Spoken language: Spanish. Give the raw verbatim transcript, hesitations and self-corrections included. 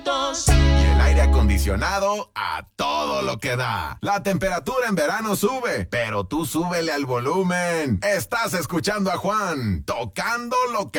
Y el aire acondicionado a todo lo que da. La temperatura en verano sube, pero tú súbele al volumen. Estás escuchando a Juan, tocando lo que